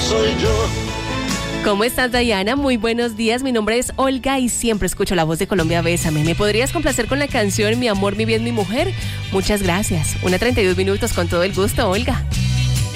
soy yo. ¿Cómo estás, Dayana? Muy buenos días, mi nombre es Olga y siempre escucho la voz de Colombia Bésame. ¿Me podrías complacer con la canción Mi amor, mi bien, mi mujer? Muchas gracias. 1:32 con todo el gusto, Olga.